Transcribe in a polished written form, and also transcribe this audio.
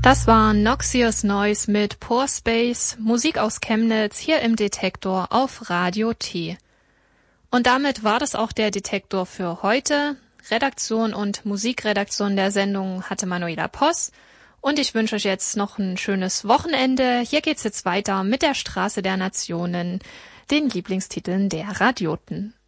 Das war Noxious Noise mit Poor Space, Musik aus Chemnitz, hier im Detektor auf Radio T. Und damit war das auch der Detektor für heute. Redaktion und Musikredaktion der Sendung hatte Manuela Poss. Und ich wünsche euch jetzt noch ein schönes Wochenende. Hier geht's jetzt weiter mit der Straße der Nationen, den Lieblingstiteln der Radioten.